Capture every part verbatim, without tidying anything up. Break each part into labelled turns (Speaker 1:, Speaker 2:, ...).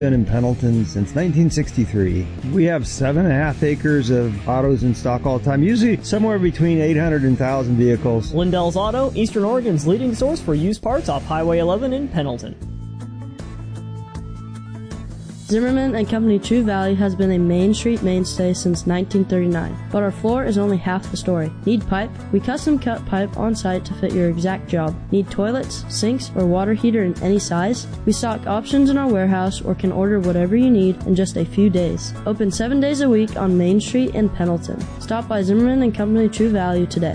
Speaker 1: Been in Pendleton since nineteen sixty-three. We have seven and a half acres of autos in stock all the time, usually somewhere between eight hundred and one thousand vehicles.
Speaker 2: Lindell's Auto, Eastern Oregon's leading source for used parts off Highway eleven in Pendleton.
Speaker 3: Zimmerman and Company True Value has been a Main Street mainstay since nineteen thirty-nine, but our floor is only half the story. Need pipe? We custom cut pipe on site to fit your exact job. Need toilets, sinks, or water heater in any size? We stock options in our warehouse or can order whatever you need in just a few days. Open seven days a week on Main Street in Pendleton. Stop by Zimmerman and Company True Value today.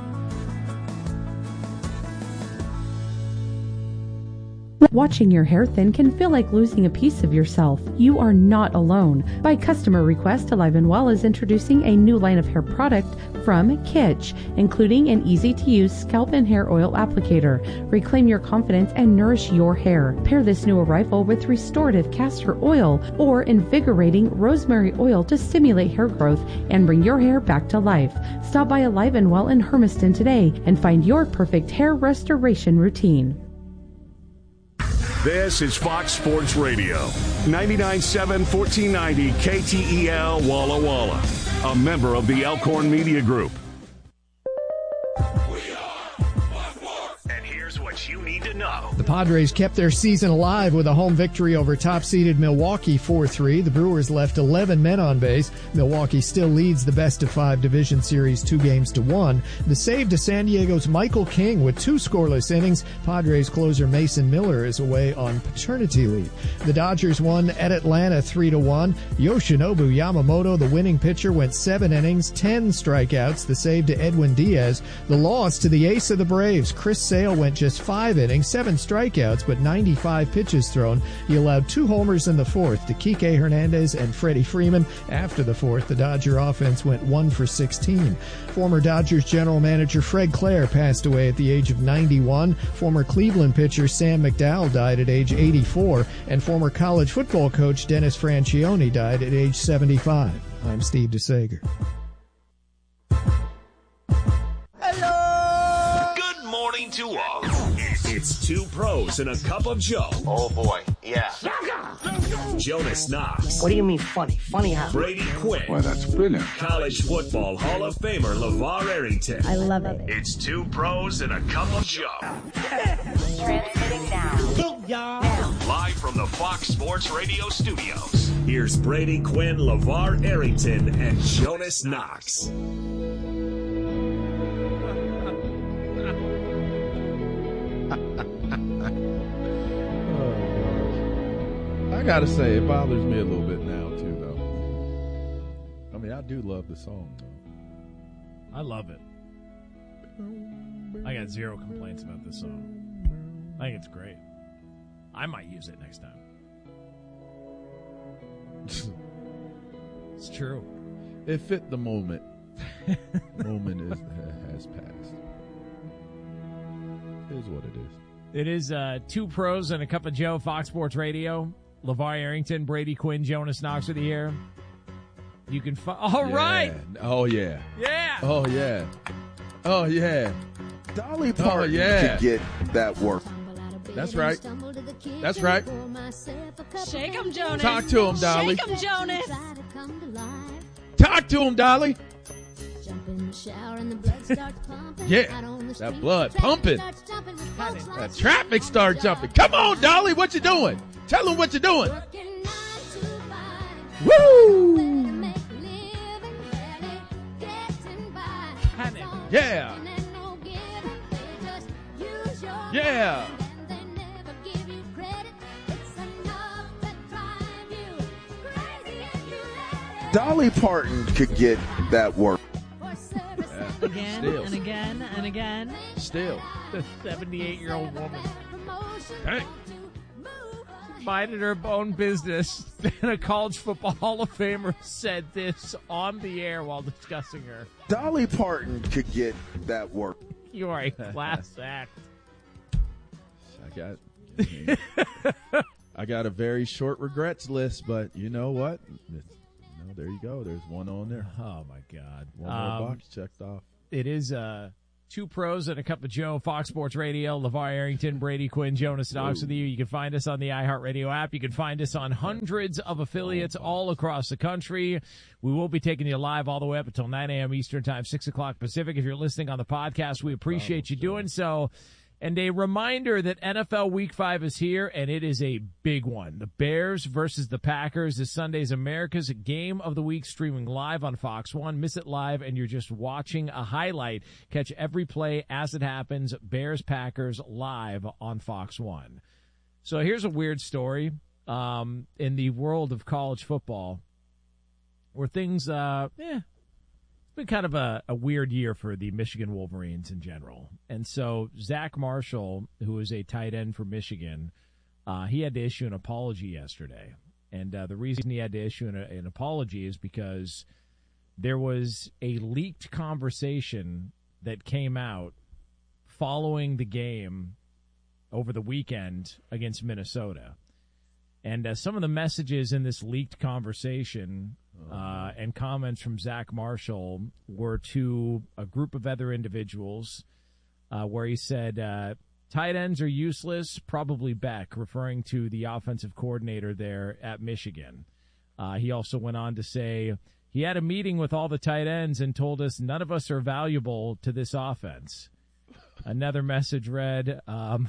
Speaker 4: Watching your hair thin can feel like losing a piece of yourself. You are not alone. By customer request, Alive and Well is introducing a new line of hair product from Kitsch, including an easy-to-use scalp and hair oil applicator. Reclaim your confidence and nourish your hair. Pair this new arrival with restorative castor oil or invigorating rosemary oil to stimulate hair growth and bring your hair back to life. Stop by Alive and Well in Hermiston today and find your perfect hair restoration routine.
Speaker 5: This is Fox Sports Radio, ninety-nine point seven, fourteen ninety K T E L Walla Walla, a member of the Elkhorn Media Group. And here's what you need to know.
Speaker 6: The Padres kept their season alive with a home victory over top-seeded Milwaukee four three. The Brewers left eleven men on base. Milwaukee still leads the best-of-five division series two games to one. The save to San Diego's Michael King with two scoreless innings. Padres closer Mason Miller is away on paternity leave. The Dodgers won at Atlanta three to one. Yoshinobu Yamamoto, the winning pitcher, went seven innings, ten strikeouts. The save to Edwin Diaz. The loss to the ace of the Braves, Chris Sale, went just five innings, seven strikeouts, but ninety-five pitches thrown. He allowed two homers in the fourth to Kike Hernandez and Freddie Freeman. After the fourth, the Dodger offense went one for sixteen. Former Dodgers general manager Fred Clare passed away at the age of ninety-one. Former Cleveland pitcher Sam McDowell died at age eighty-four. And former college football coach Dennis Franchione died at age seventy-five. I'm Steve DeSager.
Speaker 5: Good morning to all. It's two pros and a cup of Joe.
Speaker 7: Oh, boy. Yeah.
Speaker 5: Jonas Knox.
Speaker 8: What do you mean funny? Funny how?
Speaker 5: Brady Quinn.
Speaker 9: Why, that's brilliant.
Speaker 5: College football Hall of Famer LeVar Arrington.
Speaker 10: I love it.
Speaker 5: It's two pros and a cup of Joe.
Speaker 10: Transmitting now.
Speaker 8: Go, y'all.
Speaker 5: Live from the Fox Sports Radio studios. Here's Brady Quinn, LeVar Arrington, and Jonas Knox.
Speaker 11: I gotta say, it bothers me a little bit now too, though. I mean, I do love the song, though.
Speaker 12: I love it. I got zero complaints about this song. I think it's great. I might use it next time. It's true.
Speaker 11: It fit the moment. Moment is has passed. It is what it is.
Speaker 12: It is uh, two pros and a cup of Joe, Fox Sports Radio. LeVar Arrington, Brady Quinn, Jonas Knox with you here. You can find. All
Speaker 11: yeah.
Speaker 12: right.
Speaker 11: Oh yeah.
Speaker 12: Yeah.
Speaker 11: Oh yeah. Oh yeah.
Speaker 9: Dolly Parton
Speaker 11: oh, yeah.
Speaker 9: could get that work.
Speaker 11: That's right. That's right.
Speaker 13: Shake him, Jonas.
Speaker 11: Talk to him, Dolly.
Speaker 13: Shake him, Jonas.
Speaker 11: Talk to him, Dolly. Yeah, that blood pumping. That traffic starts jumping. Come on, Dolly, what you doing? Tell him what you're doing. Woo! Yeah. Yeah.
Speaker 9: Dolly Parton could get that work.
Speaker 13: Again
Speaker 11: Still.
Speaker 13: and again and again.
Speaker 11: Still.
Speaker 12: The seventy-eight-year-old woman. Hey. Minded her own business, and a college football Hall of Famer said this on the air while discussing her.
Speaker 9: Dolly Parton could get that work.
Speaker 12: You are a class act.
Speaker 11: I got, I, mean, I got a very short regrets list, but you know what? It's, you know, there you go. There's one on there.
Speaker 12: Oh my God!
Speaker 11: One
Speaker 12: um,
Speaker 11: more box checked off.
Speaker 12: It is uh, Two Pros and a Cup of Joe, Fox Sports Radio, LeVar Arrington, Brady Quinn, Jonas Knox with you. You can find us on the iHeartRadio app. You can find us on hundreds of affiliates all across the country. We will be taking you live all the way up until nine a.m. Eastern Time, six o'clock Pacific. If you're listening on the podcast, we appreciate you doing so. And a reminder that N F L Week five is here, and it is a big one. The Bears versus the Packers is Sunday's America's Game of the Week, streaming live on Fox one. Miss it live, and you're just watching a highlight. Catch every play as it happens. Bears-Packers live on Fox one. So here's a weird story um, in the world of college football where things, uh, eh, it's been kind of a, a weird year for the Michigan Wolverines in general. And so Zach Marshall, who is a tight end for Michigan, uh, he had to issue an apology yesterday. And uh, the reason he had to issue an, an apology is because there was a leaked conversation that came out following the game over the weekend against Minnesota. And uh, some of the messages in this leaked conversation uh, and comments from Zach Marshall were to a group of other individuals uh, where he said, uh, tight ends are useless, probably Beck, referring to the offensive coordinator there at Michigan. Uh, he also went on to say he had a meeting with all the tight ends and told us none of us are valuable to this offense. Another message read, um,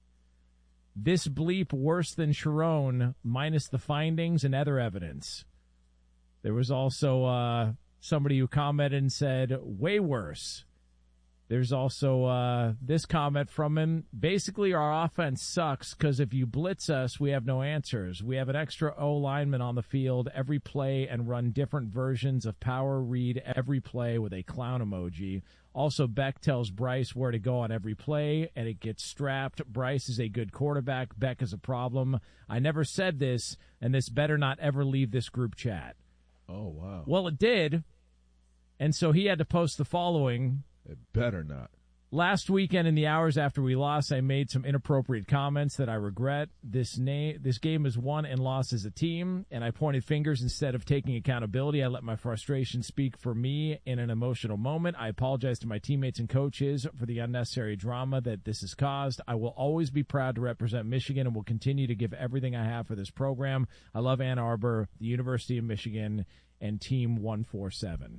Speaker 12: this bleep worse than Sharon minus the findings and other evidence. There was also uh, somebody who commented and said, way worse. There's also uh, this comment from him. Basically, our offense sucks because if you blitz us, we have no answers. We have an extra O lineman on the field every play and run different versions of power read every play with a clown emoji. Also, Beck tells Bryce where to go on every play, and it gets strapped. Bryce is a good quarterback. Beck is a problem. I never said this, and this better not ever leave this group chat.
Speaker 11: Oh, wow.
Speaker 12: Well, it did, and so he had to post the following.
Speaker 11: It better not.
Speaker 12: Last weekend, in the hours after we lost, I made some inappropriate comments that I regret. This na- this game is won and lost as a team, and I pointed fingers instead of taking accountability. I let my frustration speak for me in an emotional moment. I apologize to my teammates and coaches for the unnecessary drama that this has caused. I will always be proud to represent Michigan and will continue to give everything I have for this program. I love Ann Arbor, the University of Michigan, and Team one forty-seven.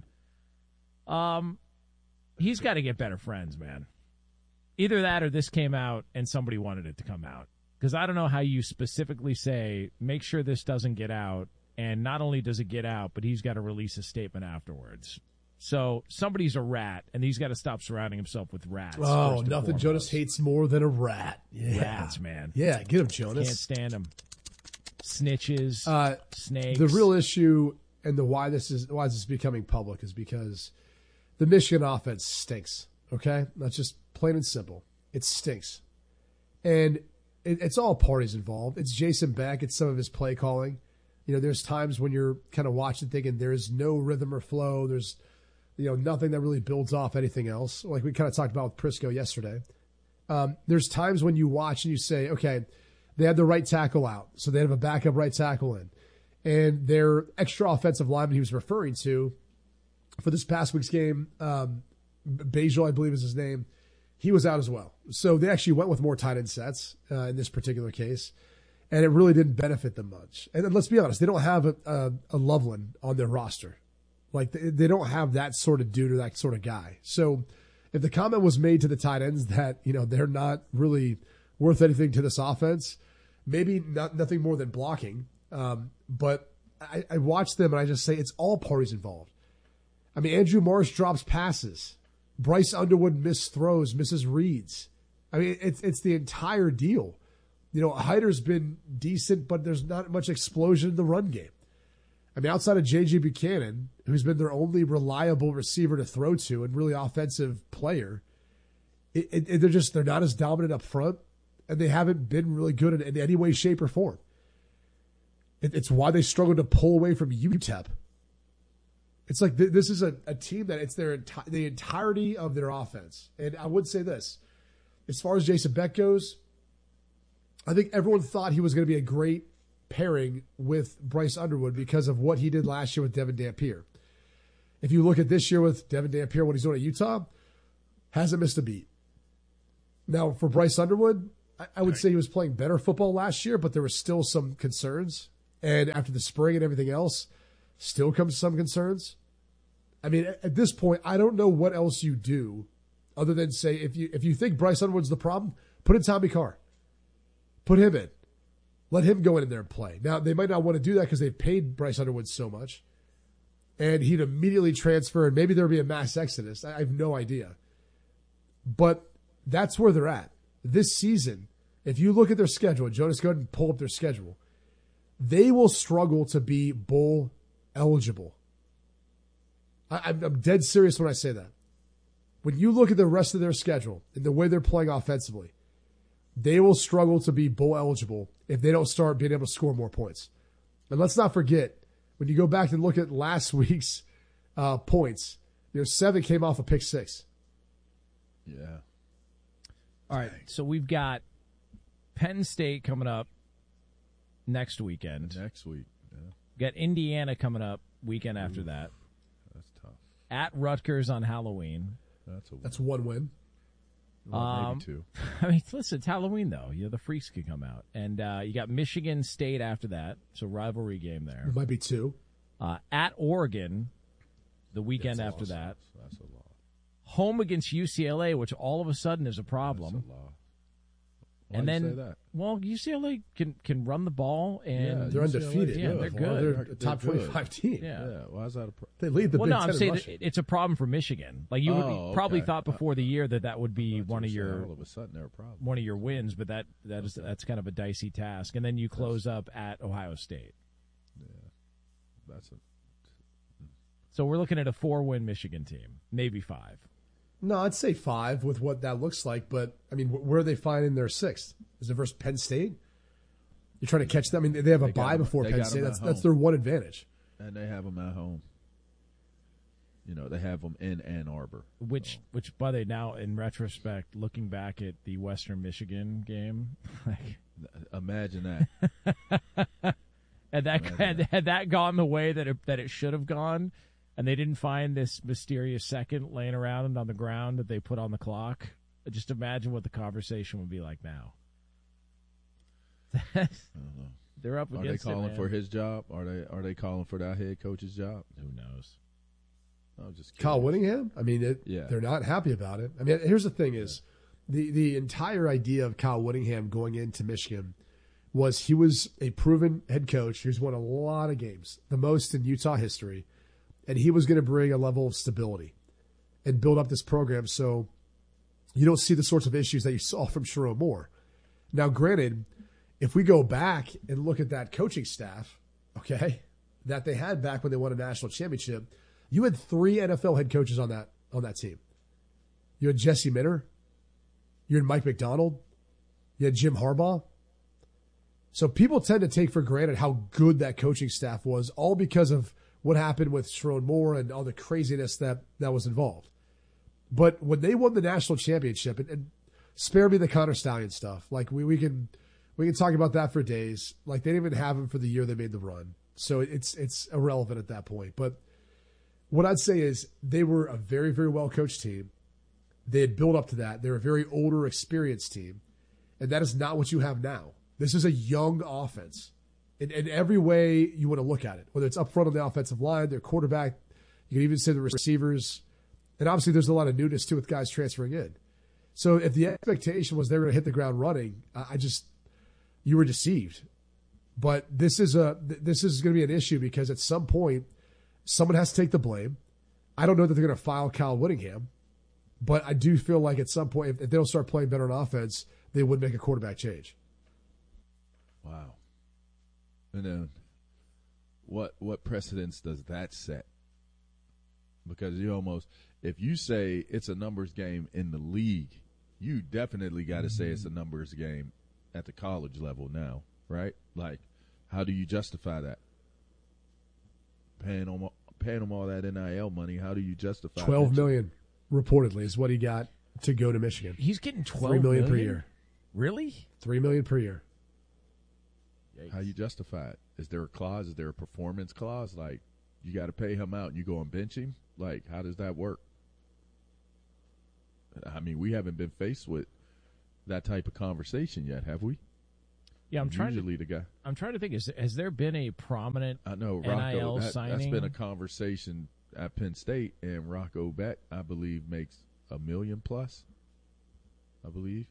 Speaker 12: Um... He's got to get better friends, man. Either that or this came out and somebody wanted it to come out. Because I don't know how you specifically say, make sure this doesn't get out, and not only does it get out, but he's got to release a statement afterwards. So somebody's a rat, and he's got to stop surrounding himself with rats.
Speaker 7: Oh, nothing Jonas hates more than a rat. Yeah.
Speaker 12: Rats, man.
Speaker 7: Yeah, get him, Jonas.
Speaker 12: Can't stand him. Snitches,
Speaker 7: uh,
Speaker 12: snakes.
Speaker 7: The real issue and the why this is why this is becoming public is because the Michigan offense stinks, okay? That's just plain and simple. It stinks. And it, it's all parties involved. It's Jason Beck. It's some of his play calling. You know, there's times when you're kind of watching thinking there's no rhythm or flow. There's, you know, nothing that really builds off anything else, like we kind of talked about with Prisco yesterday. Um, there's times when you watch and you say, okay, they had the right tackle out, so they have a backup right tackle in. And their extra offensive lineman he was referring to for this past week's game, um, Bajal, I believe is his name, he was out as well. So they actually went with more tight end sets uh, in this particular case, and it really didn't benefit them much. And then let's be honest, they don't have a, a, a Loveland on their roster. Like, they, they don't have that sort of dude or that sort of guy. So if the comment was made to the tight ends that, you know, they're not really worth anything to this offense, maybe not nothing more than blocking. Um, but I, I watch them and I just say it's all parties involved. I mean, Andrew Morris drops passes. Bryce Underwood misses throws, misses reads. I mean, it's it's the entire deal. You know, Hyder's been decent, but there's not much explosion in the run game. I mean, outside of J J Buchanan, who's been their only reliable receiver to throw to and really offensive player, it, it, it, they're just they're not as dominant up front, and they haven't been really good in, in any way, shape, or form. It, it's why they struggled to pull away from U T E P. It's like th- this is a, a team that it's their enti- the entirety of their offense. And I would say this, as far as Jason Beck goes, I think everyone thought he was going to be a great pairing with Bryce Underwood because of what he did last year with Devin Dampier. If you look at this year with Devin Dampier, what he's doing at Utah, Hasn't missed a beat. Now, for Bryce Underwood, I, I would say he was playing better football last year, but there were still some concerns. And after the spring and everything else, still comes some concerns. I mean, at, at this point, I don't know what else you do other than say, if you if you think Bryce Underwood's the problem, put in Tommy Carr. Put him in. Let him go in there and play. Now, they might not want to do that because they've paid Bryce Underwood so much. And he'd immediately transfer, and maybe there would be a mass exodus. I have no idea. But that's where they're at. This season, if you look at their schedule, Jonas, go ahead and pull up their schedule. They will struggle to be bowl eligible. I, I'm, I'm dead serious when I say that. When you look at the rest of their schedule and the way they're playing offensively, they will struggle to be bowl eligible if they don't start being able to score more points. And let's not forget, when you go back and look at last week's uh, points, you know, seven came off a pick six.
Speaker 11: Yeah.
Speaker 12: All right, so we've got Penn State coming up next weekend.
Speaker 11: Next week. Yeah.
Speaker 12: We've got Indiana coming up weekend after
Speaker 11: Ooh,
Speaker 12: that.
Speaker 11: That's tough.
Speaker 12: At Rutgers on Halloween.
Speaker 11: That's a win.
Speaker 7: That's one win.
Speaker 11: Well,
Speaker 12: Um,
Speaker 11: maybe two.
Speaker 12: I mean, listen, it's Halloween, though. You know, the freaks could come out. And uh, you got Michigan State after that, so rivalry game there.
Speaker 7: It might be two.
Speaker 12: Uh, at Oregon the weekend
Speaker 7: That's
Speaker 12: after
Speaker 7: awesome.
Speaker 12: that.
Speaker 11: That's a lot.
Speaker 12: Home against U C L A, which all of a sudden is a
Speaker 11: That's
Speaker 12: problem.
Speaker 11: a lot. Why
Speaker 12: And
Speaker 11: do you
Speaker 12: then,
Speaker 11: say that?
Speaker 12: well, U C L A can can run the ball, and
Speaker 11: Yeah,
Speaker 7: They're
Speaker 11: U C L A 's
Speaker 7: undefeated.
Speaker 12: Yeah, they're
Speaker 7: Well,
Speaker 12: good.
Speaker 7: They're
Speaker 11: They're
Speaker 7: a top
Speaker 11: good.
Speaker 7: twenty-five team.
Speaker 12: Yeah.
Speaker 11: Yeah. Why is that a pro-
Speaker 7: They lead the
Speaker 12: well,
Speaker 7: Big
Speaker 12: no,
Speaker 7: Ten
Speaker 12: I'm
Speaker 7: in
Speaker 12: saying
Speaker 7: rushing.
Speaker 12: it- it's a problem for Michigan. Like you would
Speaker 11: Oh,
Speaker 12: probably
Speaker 11: okay.
Speaker 12: thought before the year that that would be
Speaker 11: Thought
Speaker 12: one
Speaker 11: you
Speaker 12: of
Speaker 11: said
Speaker 12: your
Speaker 11: all of a sudden they're a problem.
Speaker 12: one of your wins, but that that is that's kind of a dicey task. And then you close up at Ohio State.
Speaker 11: That's a,
Speaker 12: So we're looking at a four-win Michigan team, maybe five.
Speaker 7: No, I'd say five with what that looks like. But, I mean, wh- where are they finding their sixth? Is it versus Penn State? You're trying to catch them? I mean, they have a
Speaker 11: They got
Speaker 7: bye
Speaker 11: 'em-
Speaker 7: before
Speaker 11: they
Speaker 7: Penn
Speaker 11: got 'em
Speaker 7: State.
Speaker 11: at
Speaker 7: That's, that's
Speaker 11: home.
Speaker 7: their one advantage.
Speaker 11: and they have them at home. You know, they have them in Ann Arbor.
Speaker 12: Which, which, by the way, now in retrospect, looking back at the Western Michigan game, like,
Speaker 11: Imagine that.
Speaker 12: had that
Speaker 11: Imagine
Speaker 12: had,
Speaker 11: that.
Speaker 12: had that gone the way that it, that it should have gone, and they didn't find this mysterious second laying around on the ground that they put on the clock, just imagine what the conversation would be like now.
Speaker 11: I don't know.
Speaker 12: They're up
Speaker 11: Are they
Speaker 12: against it,
Speaker 11: calling
Speaker 12: man.
Speaker 11: for his job? Are they are they calling for that head coach's job?
Speaker 12: Who knows?
Speaker 11: I was just
Speaker 7: Kyle
Speaker 11: curious.
Speaker 7: Whittingham? I mean, it,
Speaker 11: Yeah.
Speaker 7: they're not happy about it. I mean, here's the thing is, the, the entire idea of Kyle Whittingham going into Michigan was he was a proven head coach who's won a lot of games, the most in Utah history, and he was going to bring a level of stability and build up this program so you don't see the sorts of issues that you saw from Sherrone Moore. Now, granted, if we go back and look at that coaching staff, okay, that they had back when they won a national championship, you had three N F L head coaches on that on that team. You had Jesse Minter, you had Mike McDonald, you had Jim Harbaugh. So people tend to take for granted how good that coaching staff was, all because of what happened with Sherrone Moore and all the craziness that, that was involved. But when they won the national championship, and, and spare me the Connor Stallion stuff, like we, we can we can talk about that for days. Like they didn't even have him for the year they made the run, so it's it's irrelevant at that point. But what I'd say is they were a very, very well coached team. They had built up to that. They're a very older, experienced team, and that is not what you have now. This is a young offense in, in every way you want to look at it, whether it's up front on the offensive line, their quarterback, you can even say the receivers. And obviously there's a lot of newness too with guys transferring in. So if the expectation was they were going to hit the ground running, I I just, you were deceived. But this is a this is going to be an issue because at some point someone has to take the blame. I don't know that they're going to file Kyle Whittingham, but I do feel like at some point if, if they don't start playing better on offense, they would make a quarterback change.
Speaker 11: Wow. And then what what precedence does that set? Because you almost, if you say it's a numbers game in the league, you definitely got to say it's a numbers game at the college level now, right? Like, how do you justify that? Paying them, paying them all that N I L money, how do you justify
Speaker 7: Twelve
Speaker 11: that?
Speaker 7: million reportedly is what he got to go to Michigan.
Speaker 12: He's getting twelve
Speaker 7: Three million per
Speaker 12: million?
Speaker 7: year.
Speaker 12: Really?
Speaker 7: Three million per year.
Speaker 11: How you justify it? Is there a clause? Is there a performance clause? Like, you got to pay him out and you go and bench him? Like, how does that work? I mean, we haven't been faced with that type of conversation yet, have we?
Speaker 12: Yeah, I'm trying
Speaker 11: Usually
Speaker 12: to.
Speaker 11: the guy.
Speaker 12: I'm trying to think. Is has there been a prominent
Speaker 11: I know
Speaker 12: N I L
Speaker 11: Rocco. That,
Speaker 12: signing?
Speaker 11: that's been a conversation at Penn State, and Rocco Beck, I believe, makes a million plus. I believe,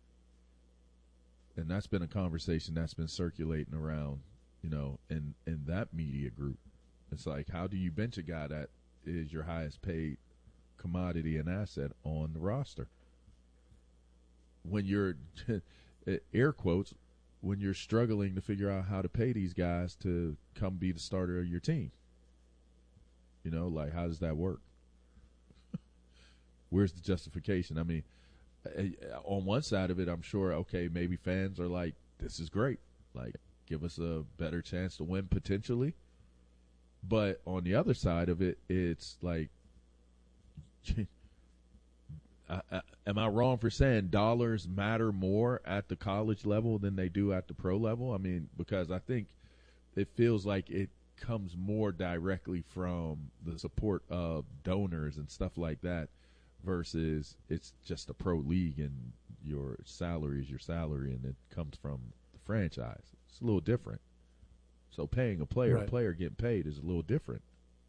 Speaker 11: and that's been a conversation that's been circulating around, you know, in in that media group. It's like, how do you bench a guy that is your highest paid commodity and asset on the roster when you're air quotes when you're struggling to figure out how to pay these guys to come be the starter of your team? You know, like, how does that work? Where's the justification? I mean, on one side of it, I'm sure, okay, maybe fans are like, this is great. Like, give us a better chance to win potentially. But on the other side of it, it's like, I, I, am I wrong for saying dollars matter more at the college level than they do at the pro level? I mean, because I think it feels like it comes more directly from the support of donors and stuff like that versus it's just a pro league and your salary is your salary and it comes from the franchise. It's a little different. So paying a player,
Speaker 7: Right.
Speaker 11: a player getting paid is a little different.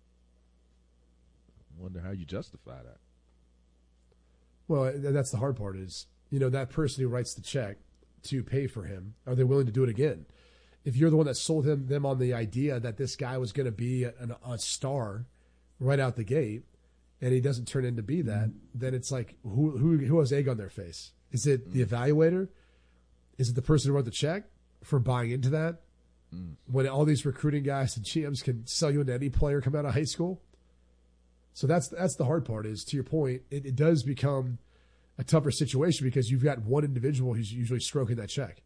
Speaker 11: I wonder how you justify that.
Speaker 7: Well, that's the hard part is, you know, that person who writes the check to pay for him, are they willing to do it again? If you're the one that sold him them on the idea that this guy was going to be a, a star right out the gate, and he doesn't turn in to be that, then it's like, who who who has egg on their face? Is it the evaluator? Is it the person who wrote the check for buying into that?
Speaker 11: Mm.
Speaker 7: When all these recruiting guys and G Ms can sell you into any player come out of high school? So that's that's the hard part is, to your point, it, it does become a tougher situation because you've got one individual who's usually stroking that check.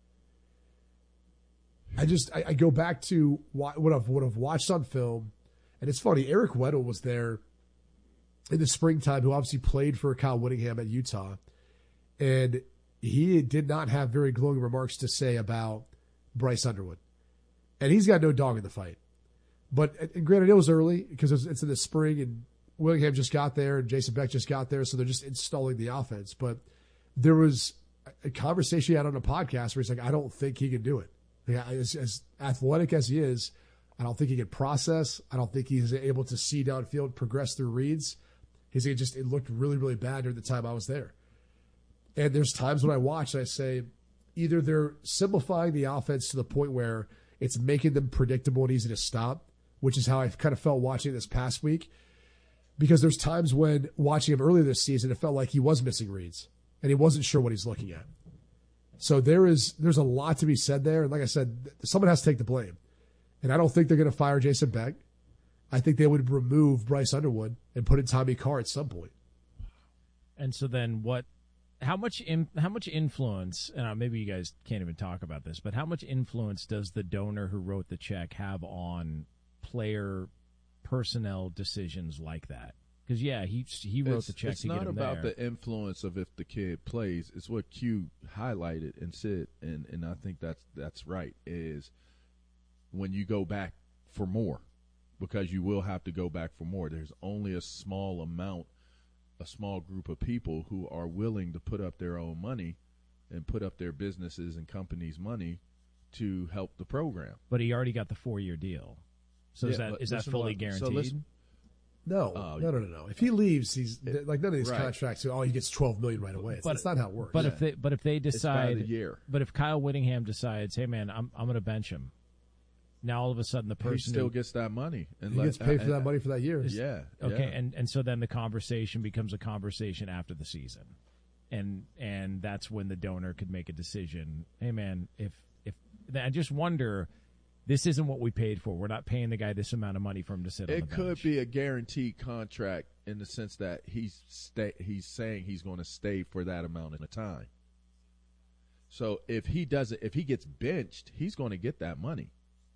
Speaker 7: I just I, I go back to what I've what I've watched on film, and it's funny. Eric Weddle was there in the springtime, who obviously played for Kyle Whittingham at Utah, and he did not have very glowing remarks to say about Bryce Underwood, and he's got no dog in the fight. But and granted, it was early because it's, it's in the spring, and Whittingham just got there, and Jason Beck just got there, so they're just installing the offense. But there was a conversation he had on a podcast where he's like, "I don't think he can do it." Like, as, as athletic as he is, I don't think he can process. I don't think he's able to see downfield, progress through reads. He's it just it looked really, really bad during the time I was there. And there's times when I watch, I say, either they're simplifying the offense to the point where it's making them predictable and easy to stop, which is how I kind of felt watching this past week. Because there's times when watching him earlier this season, it felt like he was missing reads and he wasn't sure what he's looking at. So there is there's a lot to be said there. And like I said, someone has to take the blame. And I don't think they're going to fire Jason Beck. I think they would remove Bryce Underwood and put in Tommy Carr at some point.
Speaker 12: And so then what, how much, in, how much influence, and uh, maybe you guys can't even talk about this, but how much influence does the donor who wrote the check have on player personnel decisions like that? Because, yeah, he he wrote
Speaker 11: it's,
Speaker 12: the check
Speaker 11: it's
Speaker 12: to
Speaker 11: not
Speaker 12: get him
Speaker 11: about
Speaker 12: there.
Speaker 11: the influence of if the kid plays. It's what Q highlighted and said, and, and I think that's that's right, is when you go back for more, because you will have to go back for more. There's only a small amount, a small group of people who are willing to put up their own money and put up their businesses and companies' money to help the program.
Speaker 12: But he already got the four-year deal. So is
Speaker 11: Yeah,
Speaker 12: that
Speaker 11: but
Speaker 12: is that
Speaker 11: listen
Speaker 12: fully
Speaker 11: what- so
Speaker 12: guaranteed?
Speaker 11: listen-
Speaker 7: No,
Speaker 11: Oh,
Speaker 7: no, no, no, no. If he leaves, he's like none of these
Speaker 11: right.
Speaker 7: contracts. Oh, he gets twelve million right away. It's,
Speaker 12: But-
Speaker 7: that's not how it works.
Speaker 12: But if they but if they
Speaker 11: It's by
Speaker 12: decide
Speaker 11: the year.
Speaker 12: But if Kyle Whittingham decides, hey man, I'm I'm going to bench him. Now all of a sudden the person
Speaker 11: He still
Speaker 12: who,
Speaker 11: gets that money. And
Speaker 7: he
Speaker 11: let-
Speaker 7: gets paid for
Speaker 11: and-
Speaker 7: that money for that year.
Speaker 11: Yeah.
Speaker 12: okay,
Speaker 11: yeah.
Speaker 12: and and so then the conversation becomes a conversation after the season, and and that's when the donor could make a decision. Hey man, if if I just wonder, this isn't what we paid for. We're not paying the guy this amount of money for him to sit on the
Speaker 11: It could
Speaker 12: bench.
Speaker 11: be a guaranteed contract in the sense that he's stay, he's saying he's going to stay for that amount of time. So if he doesn't, if he gets benched, he's going to get that money.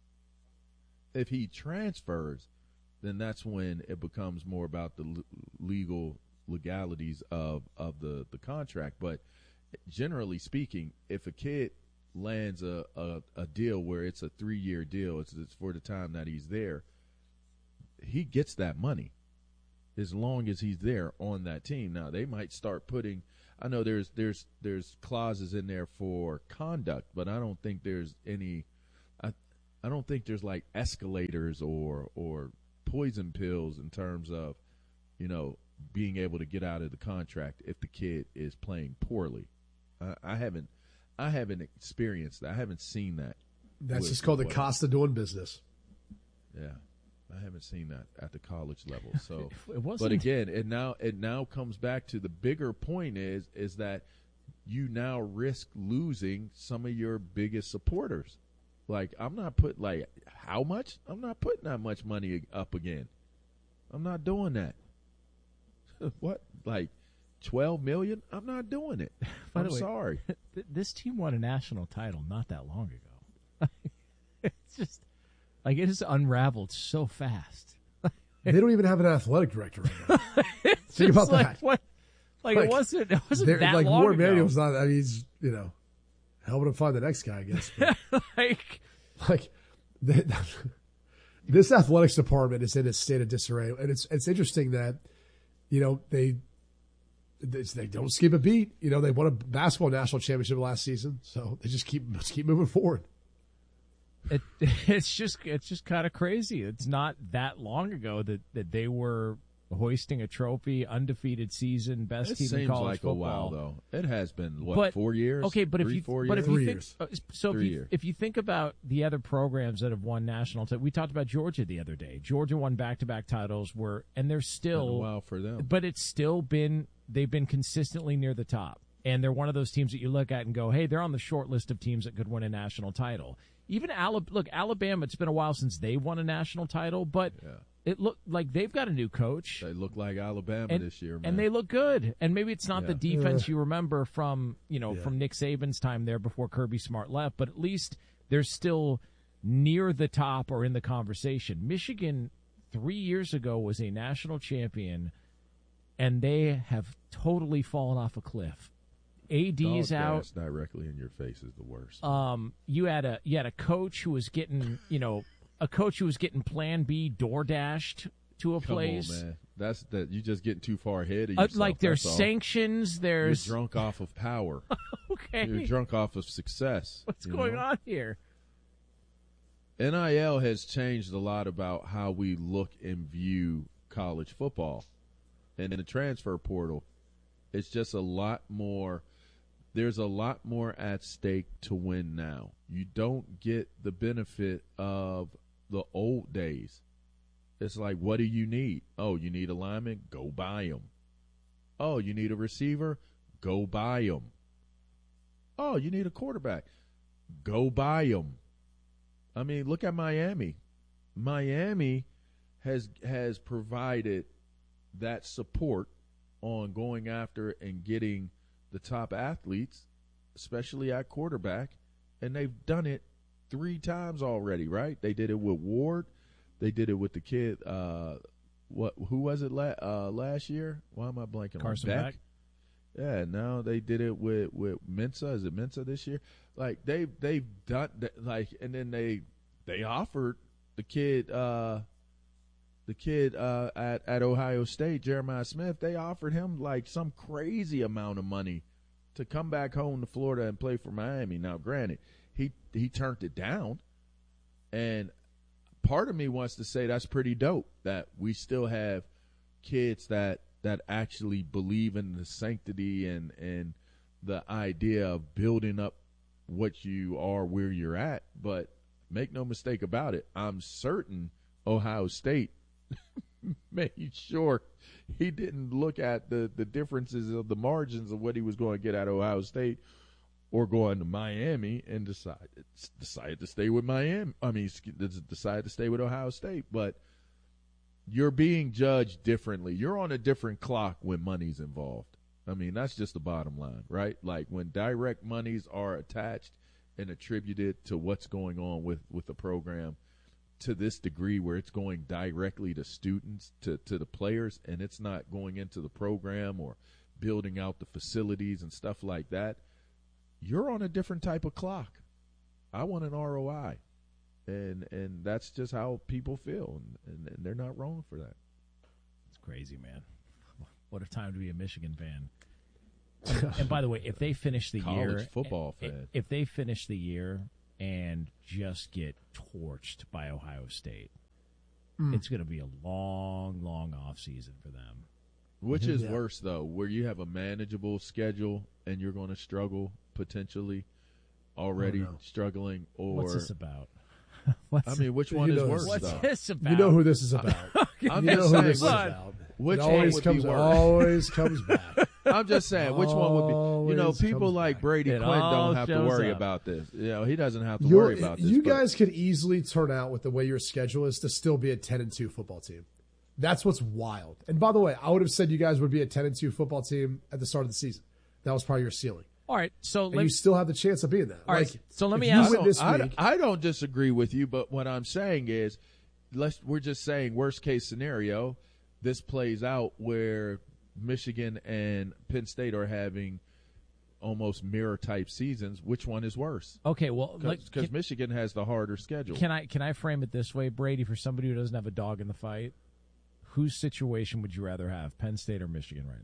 Speaker 11: If he transfers, then that's when it becomes more about the l- legal legalities of, of the, the contract. But generally speaking, if a kid lands a, a, a deal where it's a three-year deal, it's, it's for the time that he's there, he gets that money. as long as he's there on that team. Now they might start putting. I know there's there's there's clauses in there for conduct, but I don't think there's any. I I don't think there's like escalators or or poison pills in terms of, you know, being able to get out of the contract if the kid is playing poorly. I, I haven't I haven't experienced that. I haven't seen that.
Speaker 7: That's
Speaker 11: with,
Speaker 7: just called the
Speaker 11: what,
Speaker 7: cost of doing business.
Speaker 11: Yeah. I haven't seen that at the college level. So,
Speaker 12: it wasn't.
Speaker 11: But again, it now it now comes back to the bigger point is is that you now risk losing some of your biggest supporters. Like I'm not put like how much? I'm not putting that much money up again. I'm not doing that. What? Like twelve million? I'm not doing it.
Speaker 12: By
Speaker 11: I'm
Speaker 12: the way,
Speaker 11: sorry.
Speaker 12: th- this team won a national title not that long ago. It's just like it has unraveled so fast.
Speaker 7: They don't even have an athletic director right now. Think about
Speaker 12: like,
Speaker 7: that.
Speaker 12: What? Like, like it wasn't. It wasn't that
Speaker 7: like
Speaker 12: long
Speaker 7: Warren
Speaker 12: ago.
Speaker 7: Manuel's not. I mean, he's you know helping him find the next guy. I guess. But,
Speaker 12: like,
Speaker 7: like they, this athletics department is in a state of disarray, and it's it's interesting that you know they they don't skip a beat. You know they won a basketball national championship last season, so they just keep just keep moving forward.
Speaker 12: It, it's just it's just kind of crazy. It's not that long ago that, that they were hoisting a trophy, undefeated season, best
Speaker 11: It
Speaker 12: team
Speaker 11: seems
Speaker 12: in college
Speaker 11: like
Speaker 12: football.
Speaker 11: a while though. It has been what
Speaker 12: but,
Speaker 11: four years?
Speaker 12: Okay, but
Speaker 11: Three,
Speaker 12: if you
Speaker 11: four
Speaker 12: but
Speaker 11: years?
Speaker 12: if you
Speaker 7: Three
Speaker 12: think
Speaker 7: years.
Speaker 12: uh, so,
Speaker 11: Three
Speaker 12: if you,
Speaker 11: years.
Speaker 12: if you think about the other programs that have won national titles, we talked about Georgia the other day. Georgia won back to back titles, were and they're still
Speaker 11: Been a while for them.
Speaker 12: but it's still been they've been consistently near the top. And they're one of those teams that you look at and go, hey, they're on the short list of teams that could win a national title. Even Alabama, look, Alabama, it's been a while since they won a national title, but
Speaker 11: Yeah.
Speaker 12: it looked like they've got a new coach.
Speaker 11: They look like Alabama
Speaker 12: and,
Speaker 11: this year, man.
Speaker 12: and they look good. And maybe it's not
Speaker 11: Yeah.
Speaker 12: the defense you remember from, you know,
Speaker 7: Yeah.
Speaker 12: from Nick Saban's time there before Kirby Smart left, but at least they're still near the top or in the conversation. Michigan three years ago was a national champion, and they have totally fallen off a cliff. A D's
Speaker 11: Dog
Speaker 12: out.
Speaker 11: gas directly in your face is the worst.
Speaker 12: Um, you had a you had a coach who was getting, you know, a coach who was getting Plan B door dashed to a
Speaker 11: Come
Speaker 12: place.
Speaker 11: on, man. That's that. You just getting too far ahead of
Speaker 12: Uh,
Speaker 11: yourself.
Speaker 12: like there's
Speaker 11: that's all.
Speaker 12: sanctions. There's
Speaker 11: You're drunk off of power.
Speaker 12: okay.
Speaker 11: You're drunk off of success.
Speaker 12: What's
Speaker 11: you
Speaker 12: going
Speaker 11: know?
Speaker 12: on here?
Speaker 11: N I L has changed a lot about how we look and view college football. And in the transfer portal, it's just a lot more. There's a lot more at stake to win now. You don't get the benefit of the old days. It's like, what do you need? Oh, you need a lineman? Go buy him. Oh, you need a receiver? Go buy him. Oh, you need a quarterback? Go buy him. I mean, look at Miami. Miami has has provided that support on going after and getting the top athletes, especially at quarterback, and they've done it three times already, right? They did it with Ward. They did it with the kid. Uh, what? Who was it la- uh, last year? Why am I blanking? on
Speaker 12: Carson
Speaker 11: Beck?
Speaker 12: Beck.
Speaker 11: Yeah, now they did it with, with Mensa. Is it Mensa this year? Like they've they've done that, like, and then they they offered the kid uh, the kid uh, at at Ohio State, Jeremiah Smith. They offered him like some crazy amount of money to come back home to Florida and play for Miami. Now, granted, he he turned it down, and part of me wants to say that's pretty dope that we still have kids that. that actually believe in the sanctity and, and the idea of building up what you are where you're at. But make no mistake about it, I'm certain Ohio State made sure he didn't look at the, the differences of the margins of what he was going to get at Ohio State or going to Miami and decide, decided to stay with Miami. I mean, decided to stay with Ohio State. But you're being judged differently. You're on a different clock when money's involved. I mean, that's just the bottom line, right? Like when direct monies are attached and attributed to what's going on with, with the program to this degree where it's going directly to students, to, to the players, and it's not going into the program or building out the facilities and stuff like that, you're on a different type of clock. I want an R O I. And and that's just how people feel, and, and, and they're not wrong for that.
Speaker 12: It's crazy, man. What a time to be a Michigan fan. And by the way, if they finish the
Speaker 11: College
Speaker 12: year,
Speaker 11: football
Speaker 12: if,
Speaker 11: fan.
Speaker 12: if they finish the year and just get torched by Ohio State, mm. it's going to be a long, long off season for them.
Speaker 11: Which is
Speaker 7: Yeah.
Speaker 11: worse, though, where you have a manageable schedule and you're going to struggle potentially, already
Speaker 7: Oh, no.
Speaker 11: struggling, or
Speaker 12: What's this about?
Speaker 11: What's I mean, which one
Speaker 7: you
Speaker 11: is
Speaker 7: know
Speaker 11: worse?
Speaker 12: What's
Speaker 11: though?
Speaker 12: this about?
Speaker 7: You know who this is about.
Speaker 11: I'm
Speaker 7: you know
Speaker 11: just
Speaker 7: who
Speaker 11: saying,
Speaker 7: this is
Speaker 11: look,
Speaker 7: about.
Speaker 11: which
Speaker 7: it
Speaker 11: one
Speaker 7: always
Speaker 11: would
Speaker 7: comes,
Speaker 11: be worse?
Speaker 7: always comes back.
Speaker 11: I'm just saying, which one would be? You know,
Speaker 7: Always
Speaker 11: people
Speaker 7: comes
Speaker 11: like
Speaker 7: back.
Speaker 11: Brady
Speaker 12: It
Speaker 11: Quinn
Speaker 12: all
Speaker 11: don't have to
Speaker 12: shows
Speaker 11: worry
Speaker 12: up.
Speaker 11: about this. You know, he doesn't have to
Speaker 7: You're-
Speaker 11: worry about this.
Speaker 7: You
Speaker 11: but-
Speaker 7: guys could easily turn out with the way your schedule is to still be a ten and two football team. That's what's wild. And by the way, I would have said you guys would be a ten and two football team at the start of the season. That was probably your ceiling.
Speaker 12: All right, so
Speaker 7: And
Speaker 12: let
Speaker 7: you still have the chance of being that.
Speaker 12: All right,
Speaker 7: Like,
Speaker 12: so let
Speaker 7: if
Speaker 12: me
Speaker 7: you
Speaker 12: ask-
Speaker 7: win
Speaker 11: I
Speaker 7: this
Speaker 11: don't,
Speaker 7: week.
Speaker 11: I, I don't disagree with you, but what I'm saying is, let's we're just saying worst case scenario. This plays out where Michigan and Penn State are having almost mirror type seasons. Which one is worse?
Speaker 12: Okay, well,
Speaker 11: Because
Speaker 12: like,
Speaker 11: Michigan has the harder schedule.
Speaker 12: Can I can I frame it this way, Brady, for somebody who doesn't have a dog in the fight? Whose situation would you rather have, Penn State or Michigan right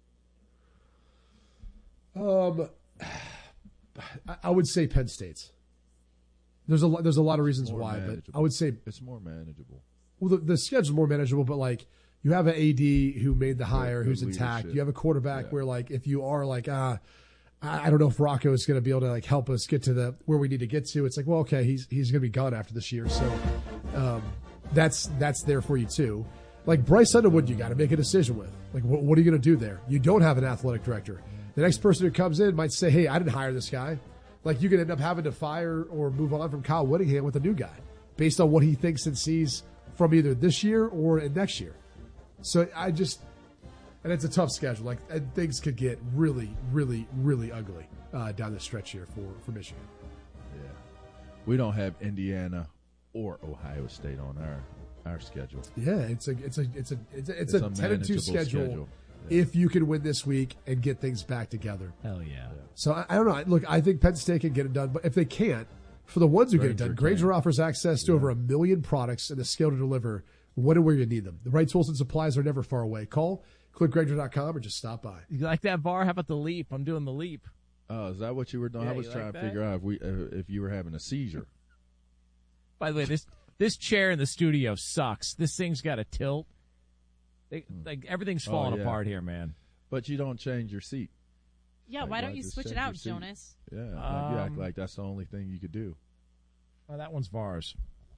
Speaker 12: now?
Speaker 7: Um, I- I would say Penn State's. There's a lot, there's a lot of reasons
Speaker 11: More
Speaker 7: why, but
Speaker 11: manageable.
Speaker 7: I would say
Speaker 11: it's more manageable.
Speaker 7: well the, the schedule's more manageable. But like you have an A D who made the hire,
Speaker 11: good
Speaker 7: who's intact.
Speaker 11: leadership.
Speaker 7: You have a quarterback
Speaker 11: Yeah.
Speaker 7: where like if you are like ah. I I don't know if Rocco is going to be able to like help us get to the where we need to get to. It's like, well, okay, he's he's going to be gone after this year, so um, that's that's there for you too. Like Bryce Underwood, you got to make a decision with. Like, what, what are you going to do there? You don't have an athletic director. The next person who comes in might say, "Hey, I didn't hire this guy." Like, you could end up having to fire or move on from Kyle Whittingham with a new guy based on what he thinks and sees from either this year or next year. So I just. And it's a tough schedule. Like and things could get really, really, really ugly uh, down the stretch here for, for Michigan.
Speaker 11: Yeah, we don't have Indiana or Ohio State on our our schedule.
Speaker 7: Yeah, it's a it's a it's a it's a, it's
Speaker 11: It's
Speaker 7: a
Speaker 11: a
Speaker 7: ten and two
Speaker 11: manageable
Speaker 7: schedule.
Speaker 11: schedule. Yeah.
Speaker 7: If you can win this week and get things back together.
Speaker 12: Hell yeah.
Speaker 7: So I, I don't know. Look, I think Penn State can get it done, but if they can't, for the ones who get it done,
Speaker 11: Granger
Speaker 7: Granger
Speaker 11: can.
Speaker 7: offers access to
Speaker 11: Yeah.
Speaker 7: over a million products and the skill to deliver when and where you need them. The right tools and supplies are never far away. Call, click Granger dot com, or just stop by.
Speaker 12: You like that bar? How about the leap? I'm doing the leap.
Speaker 11: Oh, is that what you were doing?
Speaker 12: Yeah,
Speaker 11: I was
Speaker 12: you
Speaker 11: trying
Speaker 12: like
Speaker 11: to
Speaker 12: that?
Speaker 11: figure out if we uh, if you were having a seizure.
Speaker 12: By the way, this this chair in the studio sucks. This thing's got a tilt. They, like everything's
Speaker 11: Oh,
Speaker 12: falling
Speaker 11: yeah.
Speaker 12: apart here, man.
Speaker 11: But you don't change your seat.
Speaker 13: Yeah,
Speaker 11: Like,
Speaker 13: why don't
Speaker 11: why
Speaker 13: you
Speaker 11: just
Speaker 13: switch it
Speaker 11: change
Speaker 13: out,
Speaker 11: your seat?
Speaker 13: Jonas?
Speaker 11: Yeah, like, you act
Speaker 12: Um,
Speaker 11: like that's the only thing you could do.
Speaker 12: Oh, that one's Vars.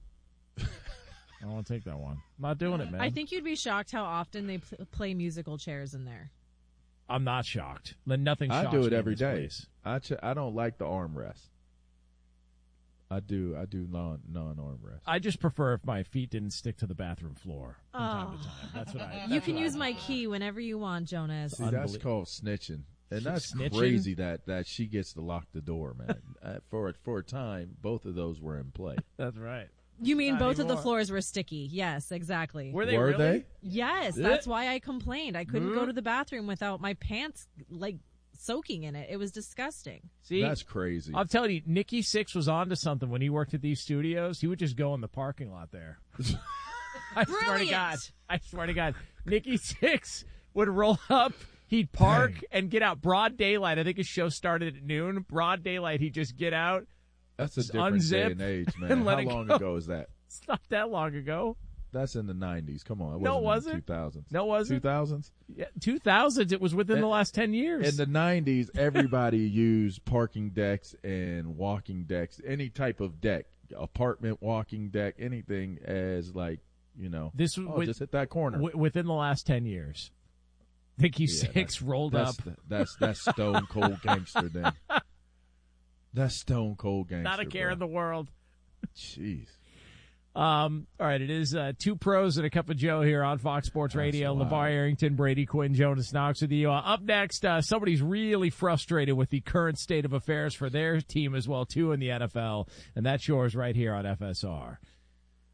Speaker 12: I don't want to take that one. I'm not doing it, man.
Speaker 13: I think you'd be shocked how often they pl- play musical chairs in there.
Speaker 12: I'm not shocked. Then nothing.
Speaker 11: I
Speaker 12: shocks
Speaker 11: do it
Speaker 12: me in
Speaker 11: every
Speaker 12: this
Speaker 11: day.
Speaker 12: place.
Speaker 11: I ch- I don't like the armrest. I do I do non non armrest.
Speaker 12: I just prefer if my feet didn't stick to the bathroom floor from time to
Speaker 13: Oh.
Speaker 12: time. That's what I.
Speaker 13: You
Speaker 12: that's
Speaker 13: can
Speaker 12: what I
Speaker 13: use
Speaker 12: do.
Speaker 13: my key whenever you want, Jonas.
Speaker 11: See, that's
Speaker 12: Unbelie-
Speaker 11: called snitching, and that's
Speaker 12: Snitching?
Speaker 11: crazy that, that she gets to lock the door, man. uh, for for a time, both of those were in play.
Speaker 12: That's right.
Speaker 13: You mean
Speaker 12: Not
Speaker 13: both of
Speaker 12: anymore.
Speaker 13: the floors were sticky? Yes, exactly.
Speaker 12: Were they
Speaker 11: Were
Speaker 12: really?
Speaker 11: they?
Speaker 13: Yes,
Speaker 12: Did
Speaker 13: that's
Speaker 12: it?
Speaker 13: why I complained. I couldn't
Speaker 12: Hmm?
Speaker 13: go to the bathroom without my pants like soaking in it. It was disgusting.
Speaker 12: See,
Speaker 11: That's crazy.
Speaker 12: I'm telling you, Nikki Six was onto something when he worked at these studios. He would just go in the parking lot there. I swear to
Speaker 13: Brilliant.
Speaker 12: God. I swear to God. Nikki Six would roll up. He'd park
Speaker 7: Dang.
Speaker 12: and get out broad daylight. I think his show started at noon. Broad daylight, he'd just get out.
Speaker 11: That's a
Speaker 12: Just
Speaker 11: different day
Speaker 12: unzip
Speaker 11: and age,
Speaker 12: and
Speaker 11: man.
Speaker 12: let
Speaker 11: How
Speaker 12: it
Speaker 11: long
Speaker 12: go.
Speaker 11: ago is that?
Speaker 12: It's not that long ago.
Speaker 11: That's in the nineties. Come on, it
Speaker 12: No,
Speaker 11: wasn't
Speaker 12: was
Speaker 11: in
Speaker 12: it?
Speaker 11: the two thousands.
Speaker 12: No, was it?
Speaker 11: two thousands?
Speaker 12: Yeah, two thousands. It was within
Speaker 11: In-
Speaker 12: the last ten years.
Speaker 11: In the nineties, everybody used parking decks and walking decks, any type of deck, apartment walking deck, anything as like, you know,
Speaker 12: This was
Speaker 11: oh,
Speaker 12: with-
Speaker 11: just hit that corner.
Speaker 12: w- within the last ten years. Nikki
Speaker 11: Yeah,
Speaker 12: Six
Speaker 11: that's-
Speaker 12: rolled up.
Speaker 11: that's, the- That's that's stone cold gangster then. That's stone cold gangster.
Speaker 12: Not a care
Speaker 11: bro.
Speaker 12: in the world.
Speaker 11: Jeez.
Speaker 12: Um, all right, it is uh, two pros and a cup of Joe here on Fox Sports Radio.
Speaker 11: That's
Speaker 12: LeVar
Speaker 11: wild.
Speaker 12: Arrington, Brady Quinn, Jonas Knox with you. Uh, up next, uh, somebody's really frustrated with the current state of affairs for their team as well, too, in the N F L, and that's yours right here on F S R.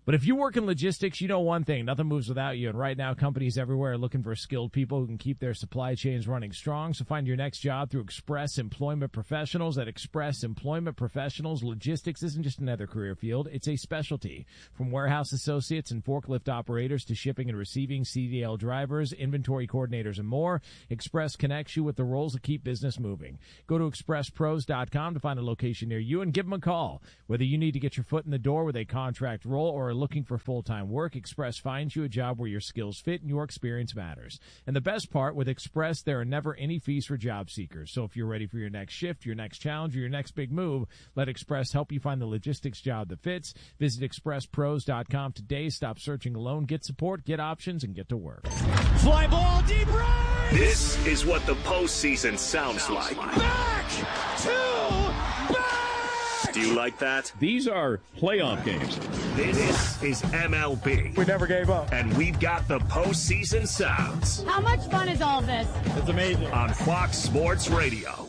Speaker 12: But if you work in logistics, you know one thing, nothing moves without you. And right now, companies everywhere are looking for skilled people who can keep their supply chains running strong. So find your next job through Express Employment Professionals. At Express Employment Professionals, logistics isn't just another career field, it's a specialty. From warehouse associates and forklift operators to shipping and receiving, C D L drivers, inventory coordinators, and more, Express connects you with the roles that keep business moving. Go to express pros dot com to find a location near you and give them a call. Whether you need to get your foot in the door with a contract role or are looking for full-time work, Express finds you a job where your skills fit and your experience matters. And the best part, with Express, there are never any fees for job seekers. So if you're ready for your next shift, your next challenge, or your next big move, let Express help you find the logistics job that fits. Visit express pros dot com today. Stop searching alone. Get support, get options, and get to work.
Speaker 14: Fly ball deep right!
Speaker 5: This is what the postseason sounds like.
Speaker 14: Back to back!
Speaker 5: Do you like that?
Speaker 15: These are playoff games.
Speaker 5: This is M L B.
Speaker 14: We never gave up.
Speaker 5: And we've got the postseason sounds.
Speaker 16: How much fun is all this?
Speaker 14: It's amazing.
Speaker 5: On Fox Sports Radio.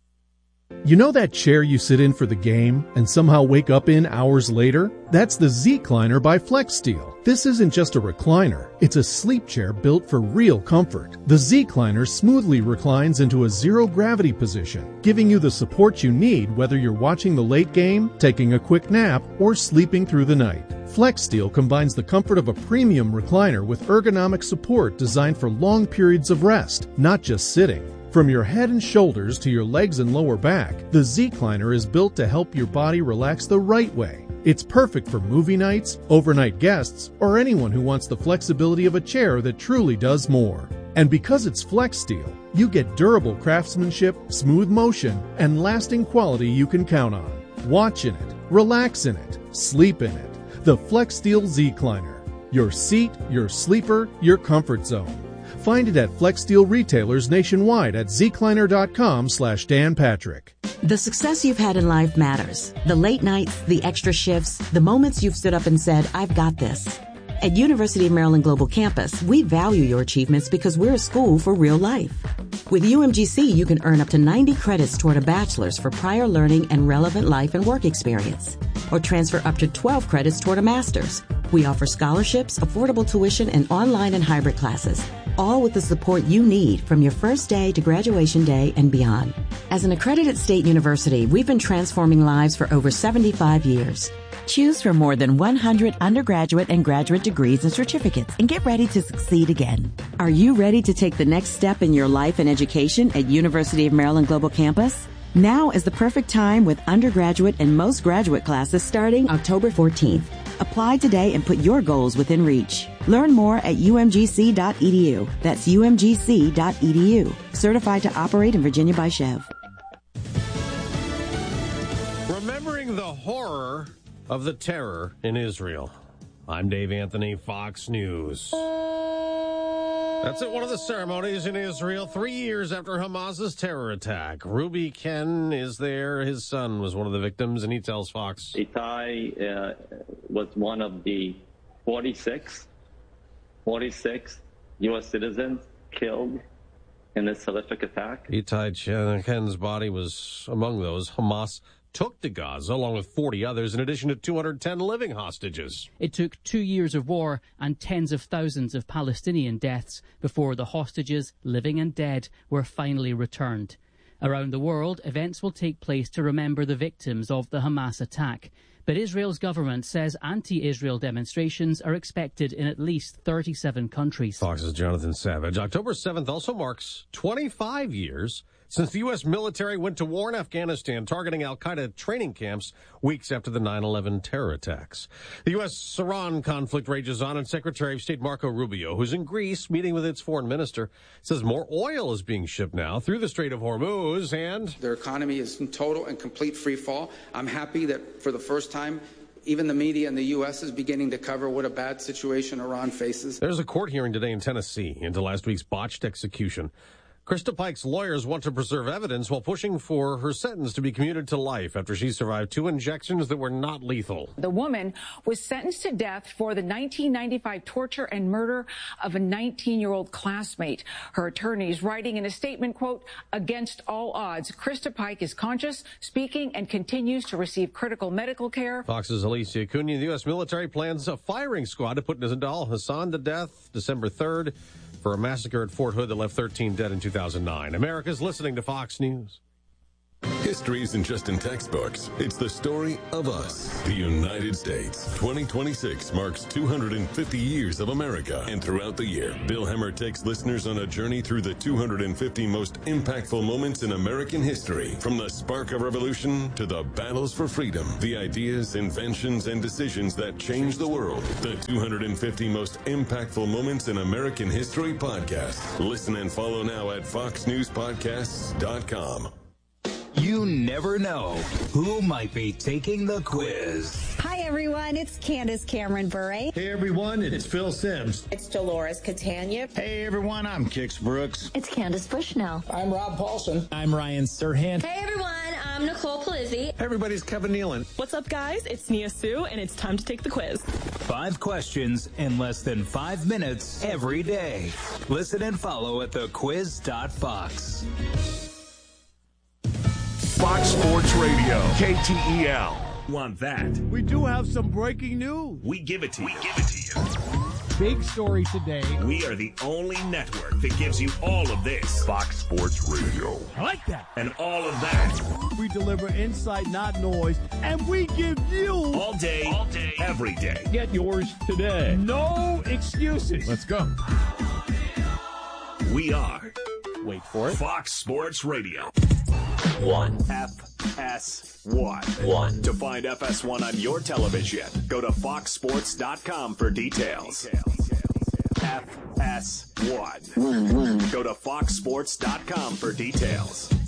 Speaker 17: You know that chair you sit in for the game and somehow wake up in hours later? That's the Z-Cliner by FlexSteel. This isn't just a recliner. It's a sleep chair built for real comfort. The Z-Cliner smoothly reclines into a zero-gravity position, giving you the support you need whether you're watching the late game, taking a quick nap, or sleeping through the night. FlexSteel combines the comfort of a premium recliner with ergonomic support designed for long periods of rest, not just sitting. From your head and shoulders to your legs and lower back, the Z-Cliner is built to help your body relax the right way. It's perfect for movie nights, overnight guests, or anyone who wants the flexibility of a chair that truly does more. And because it's FlexSteel, you get durable craftsmanship, smooth motion, and lasting quality you can count on. Watch in it, relax in it, sleep in it. The FlexSteel Z-Cliner. Your seat, your sleeper, your comfort zone. Find it at FlexSteel retailers nationwide at zcliner.com slash Dan Patrick.
Speaker 18: The success you've had in life matters. The late nights, the extra shifts, the moments you've stood up and said, I've got this. At University of Maryland Global Campus, we value your achievements because we're a school for real life. With U M G C, you can earn up to ninety credits toward a bachelor's for prior learning and relevant life and work experience, or transfer up to twelve credits toward a master's. We offer scholarships, affordable tuition, and online and hybrid classes, all with the support you need from your first day to graduation day and beyond. As an accredited state university, we've been transforming lives for over seventy-five years. Choose from more than one hundred undergraduate and graduate degrees and certificates and get ready to succeed again. Are you ready to take the next step in your life and education at University of Maryland Global Campus? Now is the perfect time with undergraduate and most graduate classes starting October fourteenth. Apply today and put your goals within reach. Learn more at u m g c dot e d u. That's u m g c dot e d u. Certified to operate in Virginia by Chev.
Speaker 19: Remembering the horror of the terror in Israel. I'm Dave Anthony, Fox News. That's at one of the ceremonies in Israel, three years after Hamas's terror attack. Ruby Ken is there. His son was one of the victims, and he tells Fox.
Speaker 20: Itai uh, was one of the forty-six, forty-six U S citizens killed in this horrific attack.
Speaker 19: Itai Ken's body was among those Hamas took to Gaza, along with forty others, in addition to two hundred ten living hostages.
Speaker 21: It took two years of war and tens of thousands of Palestinian deaths before the hostages, living and dead, were finally returned. Around the world, events will take place to remember the victims of the Hamas attack. But Israel's government says anti-Israel demonstrations are expected in at least thirty-seven countries.
Speaker 19: Fox's Jonathan Savage. October seventh also marks twenty-five years since the U S military went to war in Afghanistan, targeting al-Qaeda training camps weeks after the nine eleven terror attacks. The U S Iran conflict rages on, and Secretary of State Marco Rubio, who's in Greece meeting with its foreign minister, says more oil is being shipped now through the Strait of Hormuz, and
Speaker 22: their economy is in total and complete free fall. I'm happy that for the first time, even the media in the U S is beginning to cover what a bad situation Iran faces.
Speaker 19: There's a court hearing today in Tennessee into last week's botched execution. Krista Pike's lawyers want to preserve evidence while pushing for her sentence to be commuted to life after she survived two injections that were not lethal.
Speaker 1: The woman was sentenced to death for the nineteen ninety-five torture and murder of a nineteen-year-old classmate. Her attorneys writing in a statement, quote, against all odds, Krista Pike is conscious, speaking, and continues to receive critical medical care.
Speaker 19: Fox's Alicia Cunha. The U S military plans a firing squad to put Nizam Hassan to death December third for a massacre at Fort Hood that left thirteen dead in two thousand nine. America's listening to Fox News.
Speaker 16: History isn't just in textbooks. It's the story of us, the United States. twenty twenty-six marks two hundred fifty years of America. And throughout the year, Bill Hemmer takes listeners on a journey through the two hundred fifty most impactful moments in American history. From the spark of revolution to the battles for freedom, the ideas, inventions, and decisions that changed the world. The two hundred fifty most impactful moments in American history podcast. Listen and follow now at fox news podcasts dot com.
Speaker 23: You never know who might be taking the quiz.
Speaker 24: Hi, everyone. It's Candace Cameron Bure.
Speaker 25: Hey, everyone. It's Phil Sims.
Speaker 24: It's Dolores Catania.
Speaker 25: Hey, everyone. I'm Kix Brooks.
Speaker 24: It's Candace Bushnell.
Speaker 26: I'm Rob Paulson.
Speaker 27: I'm Ryan Serhant.
Speaker 28: Hey, everyone. I'm Nicole Palizzi.
Speaker 25: Hey, everybody. It's Kevin Nealon.
Speaker 29: What's up, guys? It's Nia Sue, and it's time to take the quiz.
Speaker 23: Five questions in less than five minutes every day. Listen and follow at the quiz dot fox.
Speaker 5: Fox Sports Radio, K T E L.
Speaker 30: Want that?
Speaker 12: We do have some breaking news.
Speaker 30: We give it to you. We give it to you.
Speaker 12: Big story today.
Speaker 30: We are the only network that gives you all of this.
Speaker 5: Fox Sports Radio.
Speaker 12: I like that.
Speaker 30: And all of that.
Speaker 12: We deliver insight, not noise, and we give you
Speaker 30: all day, all day, every day.
Speaker 15: Get yours today.
Speaker 12: No excuses.
Speaker 11: Let's go.
Speaker 30: We are.
Speaker 15: Wait for it.
Speaker 30: Fox Sports Radio.
Speaker 23: One.
Speaker 30: F S one.
Speaker 23: One.
Speaker 30: To find F S one on your television, go to fox sports dot com for details. F S one.
Speaker 23: One, one.
Speaker 30: Go to fox sports dot com for details.